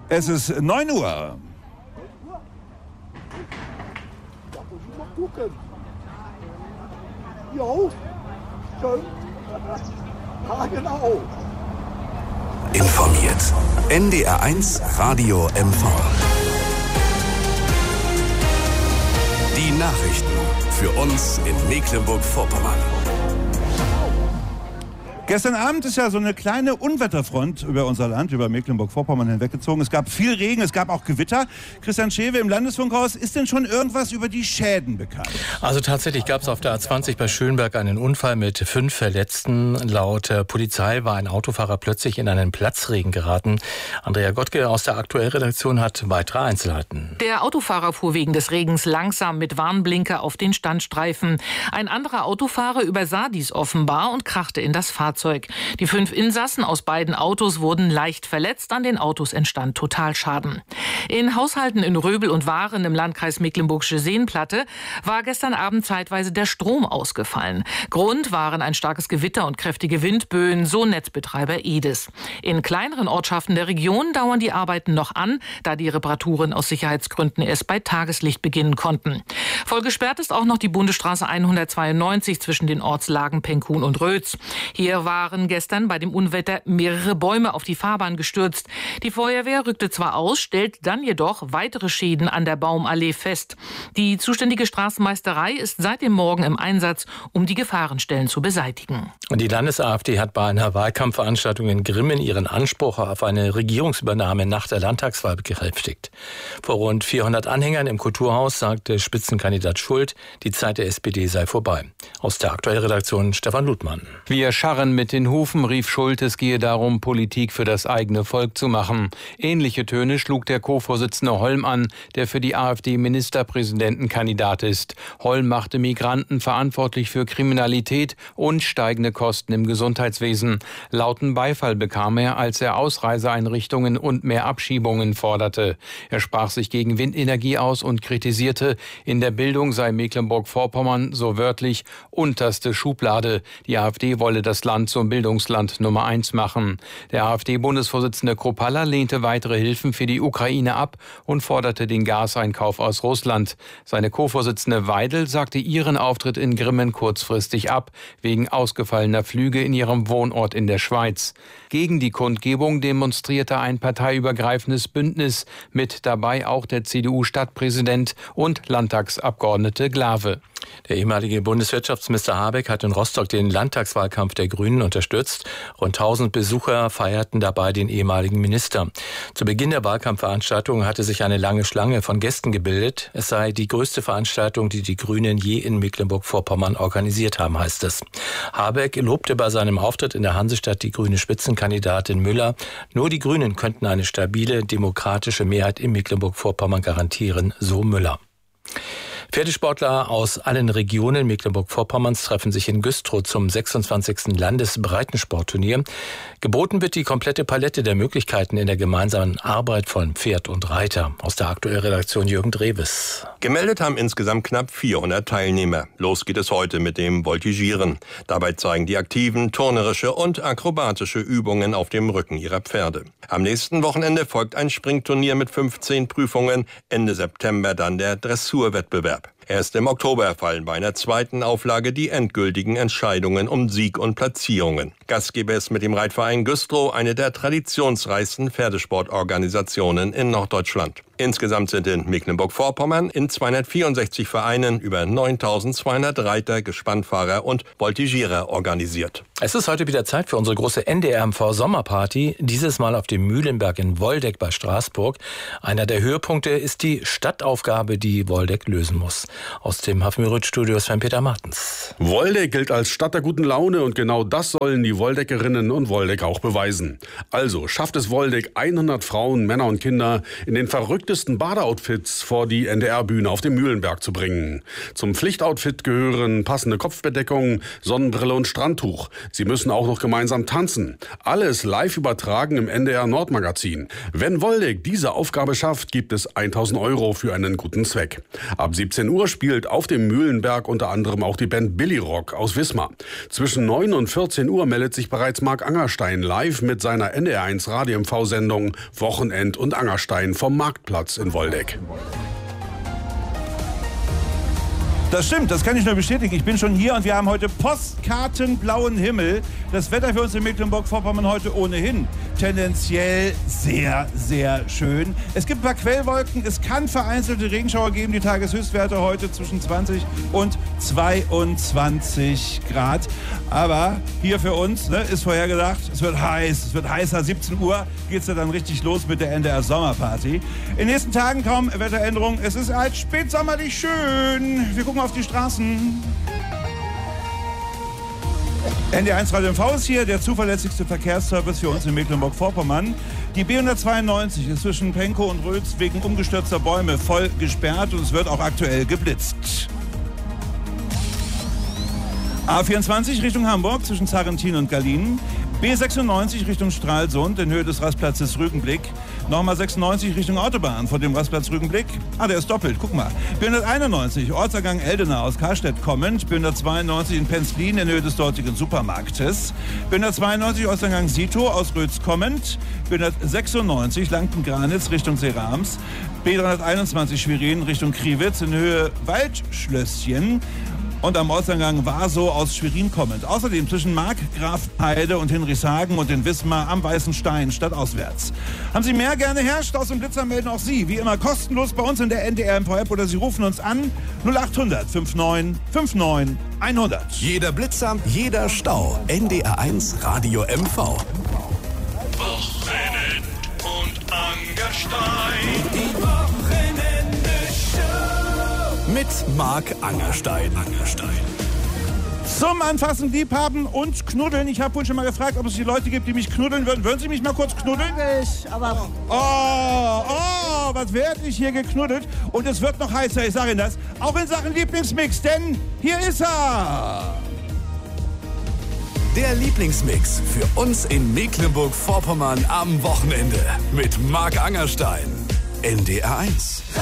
Es ist 9 Uhr. Mal gucken. Jo, schön. Ja, genau. Informiert. NDR1 Radio MV. Die Nachrichten für uns in Mecklenburg-Vorpommern. Gestern Abend ist ja so eine kleine Unwetterfront über unser Land, über Mecklenburg-Vorpommern hinweggezogen. Es gab viel Regen, es gab auch Gewitter. Christian Schewe im Landesfunkhaus, ist denn schon irgendwas über die Schäden bekannt? Also tatsächlich gab es auf der A20 bei Schönberg einen Unfall mit 5 Verletzten. Laut Polizei war ein Autofahrer plötzlich in einen Platzregen geraten. Andrea Gottke aus der Aktuellredaktion hat weitere Einzelheiten. Der Autofahrer fuhr wegen des Regens langsam mit Warnblinker auf den Standstreifen. Ein anderer Autofahrer übersah dies offenbar und krachte in das Fahrzeug. Die 5 Insassen aus beiden Autos wurden leicht verletzt, an den Autos entstand Totalschaden. In Haushalten in Röbel und Waren im Landkreis Mecklenburgische Seenplatte war gestern Abend zeitweise der Strom ausgefallen. Grund waren ein starkes Gewitter und kräftige Windböen, so Netzbetreiber Edis. In kleineren Ortschaften der Region dauern die Arbeiten noch an, da die Reparaturen aus Sicherheitsgründen erst bei Tageslicht beginnen konnten. Voll gesperrt ist auch noch die Bundesstraße 192 zwischen den Ortslagen Penkun und Rötz. Hier waren gestern bei dem Unwetter mehrere Bäume auf die Fahrbahn gestürzt. Die Feuerwehr rückte zwar aus, stellt dann jedoch weitere Schäden an der Baumallee fest. Die zuständige Straßenmeisterei ist seit dem Morgen im Einsatz, um die Gefahrenstellen zu beseitigen. Und die Landes-AfD hat bei einer Wahlkampfveranstaltung in Grimmen ihren Anspruch auf eine Regierungsübernahme nach der Landtagswahl bekräftigt. Vor rund 400 Anhängern im Kulturhaus sagte Spitzenkandidat Schult, die Zeit der SPD sei vorbei. Aus der Aktuellredaktion Stefan Ludmann. Wir scharren mit den Hufen, rief Schult, es gehe darum, Politik für das eigene Volk zu machen. Ähnliche Töne schlug der Co-Vorsitzende Holm an, der für die AfD-Ministerpräsidentenkandidat ist. Holm machte Migranten verantwortlich für Kriminalität und steigende Kosten im Gesundheitswesen. Lauten Beifall bekam er, als er Ausreiseeinrichtungen und mehr Abschiebungen forderte. Er sprach sich gegen Windenergie aus und kritisierte, in der Bildung sei Mecklenburg-Vorpommern, so wörtlich, unterste Schublade. Die AfD wolle das Land zum Bildungsland Nummer 1 machen. Der AfD-Bundesvorsitzende Kruppalla lehnte weitere Hilfen für die Ukraine ab und forderte den Gaseinkauf aus Russland. Seine Co-Vorsitzende Weidel sagte ihren Auftritt in Grimmen kurzfristig ab, wegen ausgefallener Flüge in ihrem Wohnort in der Schweiz. Gegen die Kundgebung demonstrierte ein parteiübergreifendes Bündnis, mit dabei auch der CDU-Stadtpräsident und Landtagsabgeordnete Glawe. Der ehemalige Bundeswirtschaftsminister Habeck hat in Rostock den Landtagswahlkampf der Grünen unterstützt. Rund 1000 Besucher feierten dabei den ehemaligen Minister. Zu Beginn der Wahlkampfveranstaltung hatte sich eine lange Schlange von Gästen gebildet. Es sei die größte Veranstaltung, die die Grünen je in Mecklenburg-Vorpommern organisiert haben, heißt es. Habeck lobte bei seinem Auftritt in der Hansestadt die grüne Spitzenkandidatin Müller. Nur die Grünen könnten eine stabile, demokratische Mehrheit in Mecklenburg-Vorpommern garantieren, so Müller. Pferdesportler aus allen Regionen Mecklenburg-Vorpommerns treffen sich in Güstrow zum 26. Landesbreitensportturnier. Geboten wird die komplette Palette der Möglichkeiten in der gemeinsamen Arbeit von Pferd und Reiter. Aus der Aktuellredaktion Jürgen Drewes. Gemeldet haben insgesamt knapp 400 Teilnehmer. Los geht es heute mit dem Voltigieren. Dabei zeigen die Aktiven turnerische und akrobatische Übungen auf dem Rücken ihrer Pferde. Am nächsten Wochenende folgt ein Springturnier mit 15 Prüfungen. Ende September dann der Dressurwettbewerb. Erst im Oktober fallen bei einer zweiten Auflage die endgültigen Entscheidungen um Sieg und Platzierungen. Gastgeber ist mit dem Reitverein Güstrow eine der traditionsreichsten Pferdesportorganisationen in Norddeutschland. Insgesamt sind in Mecklenburg-Vorpommern in 264 Vereinen über 9.200 Reiter, Gespannfahrer und Voltigierer organisiert. Es ist heute wieder Zeit für unsere große NDR-MV-Sommerparty, dieses Mal auf dem Mühlenberg in Woldeck bei Straßburg. Einer der Höhepunkte ist die Stadtaufgabe, die Woldeck lösen muss. Aus dem Hafenrütt-Studio Sven-Peter Martens. Woldeck gilt als Stadt der guten Laune und genau das sollen die Woldeckerinnen und Woldeck auch beweisen. Also schafft es Woldeck, 100 Frauen, Männer und Kinder in den verrücktesten Badeoutfits vor die NDR-Bühne auf dem Mühlenberg zu bringen. Zum Pflichtoutfit gehören passende Kopfbedeckung, Sonnenbrille und Strandtuch. Sie müssen auch noch gemeinsam tanzen. Alles live übertragen im NDR Nordmagazin. Wenn Woldeck diese Aufgabe schafft, gibt es 1.000 € für einen guten Zweck. Ab 17 Uhr spielt auf dem Mühlenberg unter anderem auch die Band Billy Rock aus Wismar. Zwischen 9 und 14 Uhr meldet sich bereits Marc Angerstein live mit seiner NDR1 Radio-MV-Sendung Wochenend und Angerstein vom Marktplatz in Woldeck. Das stimmt, das kann ich nur bestätigen. Ich bin schon hier und wir haben heute postkartenblauen Himmel. Das Wetter für uns in Mecklenburg-Vorpommern heute ohnehin tendenziell sehr, sehr schön. Es gibt ein paar Quellwolken, es kann vereinzelte Regenschauer geben. Die Tageshöchstwerte heute zwischen 20 und 22 Grad. Aber hier für uns ist vorhergesagt, es wird heiß, es wird heißer. 17 Uhr geht es ja dann richtig los mit der NDR Sommerparty. In den nächsten Tagen kaum Wetteränderung. Es ist halt spätsommerlich schön. Wir gucken auf die Straßen. NDR1 Radio MV ist hier, der zuverlässigste Verkehrsservice für uns in Mecklenburg-Vorpommern. Die B192 ist zwischen Penkow und Rötz wegen umgestürzter Bäume voll gesperrt und es wird auch aktuell geblitzt. A24 Richtung Hamburg zwischen Zarrentin und Gallien. B96 Richtung Stralsund in Höhe des Rastplatzes Rügenblick. Nochmal 96 Richtung Autobahn vor dem Rastplatz Rügenblick. Der ist doppelt, guck mal. B191 Ortsergang Eldena aus Karstedt kommend. B192 in Penzlin in Höhe des dortigen Supermarktes. B192 Ortsergang Sito aus Rötz kommend. B196 Lanken-Granitz Richtung Serams. B321 Schwerin Richtung Kriwitz in Höhe Waldschlösschen. Und am Ortseingang Warsow aus Schwerin kommend. Außerdem zwischen Markgrafheide und Hinrichshagen und in Wismar am Weißen Stein stadtauswärts. Haben Sie mehr gerne her? Staus und Blitzer melden auch Sie, wie immer kostenlos bei uns in der NDR MV-App oder Sie rufen uns an 0800 59 59 100. Jeder Blitzer, jeder Stau. NDR1 Radio MV. Wochenend und Angerstein. Die Wochenende-Show. Mit Marc Angerstein. Zum Anfassen, Liebhaben und Knuddeln. Ich habe wohl schon mal gefragt, ob es die Leute gibt, die mich knuddeln würden. Würden Sie mich mal kurz knuddeln? Oh, was werde ich hier geknuddelt? Und es wird noch heißer, ich sage Ihnen das. Auch in Sachen Lieblingsmix, denn hier ist er. Der Lieblingsmix für uns in Mecklenburg-Vorpommern am Wochenende mit Marc Angerstein. NDR1.